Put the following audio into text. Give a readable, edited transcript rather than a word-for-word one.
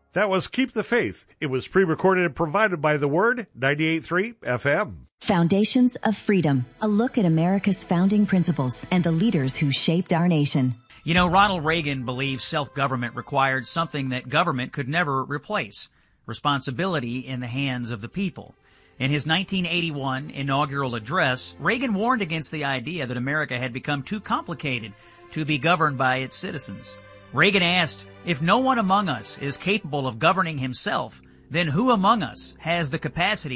That was Keep the Faith. It was pre-recorded and provided by The Word, 98.3 FM. Foundations of Freedom, a look at America's founding principles and the leaders who shaped our nation. You know, Ronald Reagan believed self-government required something that government could never replace: responsibility in the hands of the people. In his 1981 inaugural address, Reagan warned against the idea that America had become too complicated to be governed by its citizens. Reagan asked, "If no one among us is capable of governing himself, then who among us has the capacity